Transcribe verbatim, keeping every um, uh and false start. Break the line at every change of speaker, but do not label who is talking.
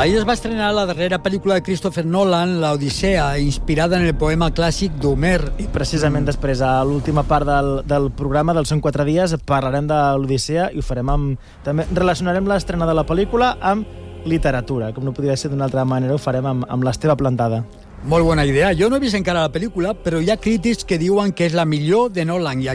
Ahir es va estrenar la darrera pel·lícula de Christopher Nolan, l'Odissea, inspirada en el poema clàssic d'Homer.
I precisament després, a l'última part del, del programa, dels Són quatre dies, parlarem de l'Odissea i ho farem amb... També relacionarem l'estrena de la pel·lícula amb literatura. Com no podria ser d'una altra manera, ho farem amb, amb l'Esteve Plantada.
Molt bona idea. Jo no he vist encara la pel·lícula, però hi ha crítics que diuen que és la millor de Nolan i